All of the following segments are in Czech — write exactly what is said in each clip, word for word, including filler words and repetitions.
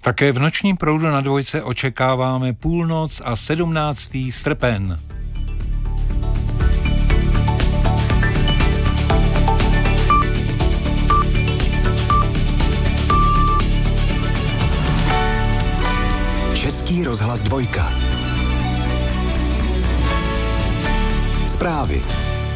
Také v nočním proudu na dvojce očekáváme půlnoc a sedmnáctý srpen. Český rozhlas dvojka. Zprávy.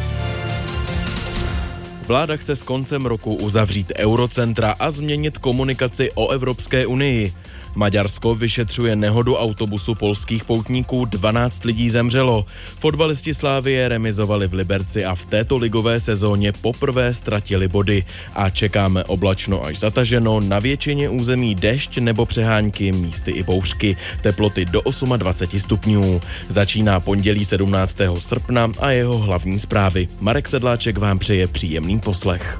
Vláda chce s koncem roku uzavřít eurocentra a změnit komunikaci o Evropské unii. Maďarsko vyšetřuje nehodu autobusu polských poutníků, dvanáct lidí zemřelo. Fotbalisti Slavie remizovali v Liberci a v této ligové sezóně poprvé ztratili body. A čekáme oblačno až zataženo, na většině území déšť nebo přehánky, místy i bouřky. Teploty do dvacet osm stupňů. Začíná pondělí sedmnáctého srpna a jeho hlavní zprávy. Marek Sedláček vám přeje příjemný poslech.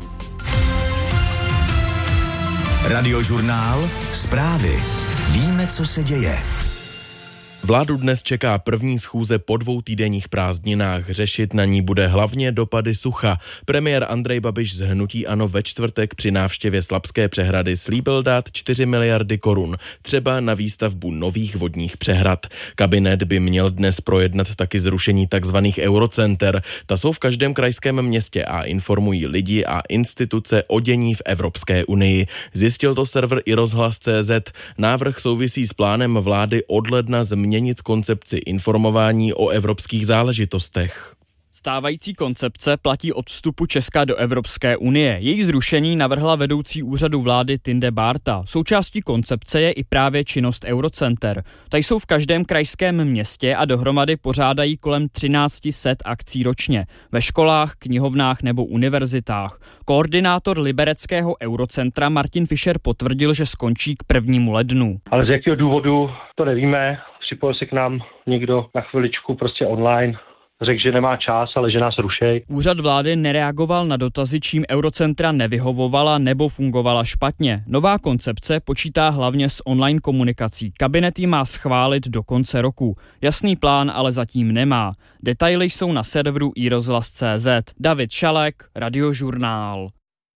Radiožurnál Zprávy. Víme, co se děje. Vládu dnes čeká první schůze po dvou týdenních prázdninách. Řešit na ní bude hlavně dopady sucha. Premiér Andrej Babiš z hnutí ANO ve čtvrtek při návštěvě Slabské přehrady slíbil dát čtyři miliardy korun, třeba na výstavbu nových vodních přehrad. Kabinet by měl dnes projednat taky zrušení takzvaných eurocenter. Ta jsou v každém krajském městě a informují lidi a instituce o dění v Evropské unii. Zjistil to server iRozhlas tečka cé zet. Návrh souvisí s plánem vlády od ledna změnit Měnit koncepci informování o evropských záležitostech. Stávající koncepce platí od vstupu Česka do Evropské unie. Její zrušení navrhla vedoucí úřadu vlády Tinde Bárta. Součástí koncepce je i právě činnost eurocenter. Ta jsou v každém krajském městě a dohromady pořádají kolem třináct set akcí ročně. Ve školách, knihovnách nebo univerzitách. Koordinátor libereckého eurocentra Martin Fischer potvrdil, že skončí k prvnímu lednu. Ale z jakého důvodu, to nevíme. Připojil se k nám někdo na chviličku prostě online. Řekl, že nemá čas, ale že nás rušej. Úřad vlády nereagoval na dotazy, čím eurocentra nevyhovovala nebo fungovala špatně. Nová koncepce počítá hlavně s online komunikací. Kabinet ji má schválit do konce roku. Jasný plán ale zatím nemá. Detaily jsou na serveru iRozhlas tečka cé zet. David Šalek, Radiožurnál.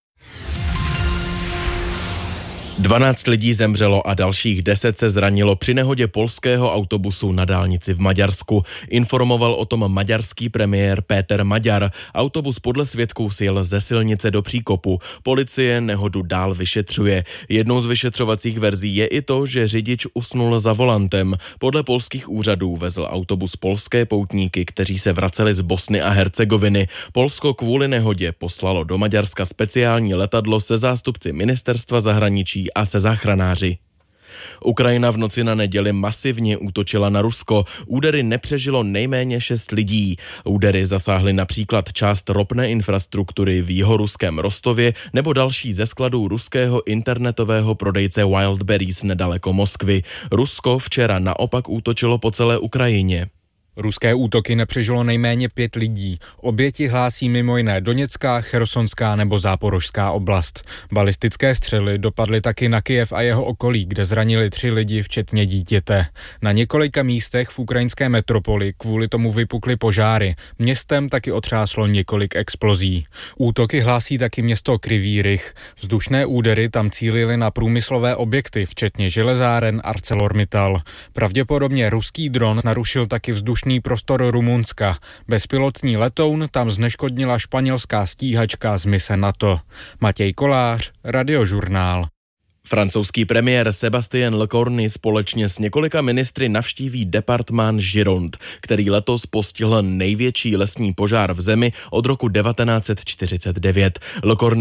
dvanáct lidí zemřelo a dalších deset se zranilo při nehodě polského autobusu na dálnici v Maďarsku. Informoval o tom maďarský premiér Péter Maďar. Autobus podle svědků sjel ze silnice do příkopu. Policie nehodu dál vyšetřuje. Jednou z vyšetřovacích verzí je i to, že řidič usnul za volantem. Podle polských úřadů vezl autobus polské poutníky, kteří se vraceli z Bosny a Hercegoviny. Polsko kvůli nehodě poslalo do Maďarska speciální letadlo se zástupci ministerstva zahraničí a se záchranáři. Ukrajina v noci na neděli masivně útočila na Rusko. Údery nepřežilo nejméně šest lidí. Údery zasáhly například část ropné infrastruktury v jihoruském Rostově nebo další ze skladů ruského internetového prodejce Wildberries nedaleko Moskvy. Rusko včera naopak útočilo po celé Ukrajině. Ruské útoky nepřežilo nejméně pět lidí. Oběti hlásí mimo jiné Doněcká, Chersonská nebo Záporožská oblast. Balistické střely dopadly taky na Kyjev a jeho okolí, kde zranili tři lidi, včetně dítěte. Na několika místech v ukrajinské metropoli kvůli tomu vypukly požáry. Městem taky otřáslo několik explozí. Útoky hlásí taky město Kryvý Rih. Vzdušné údery tam cílily na průmyslové objekty, včetně železáren ArcelorMittal. Pravděpodobně ruský dron narušil taky vzdušný prostor Rumunska. Bezpilotní letoun tam zneškodnila španělská stíhačka z mise NATO. Matěj Kolář, Radiožurnál. Francouzský premiér Sébastien Lecornu společně s několika ministry navštíví departmán Gironde, který letos postihl největší lesní požár v zemi od roku devatenáct set čtyřicet devět. Lecornu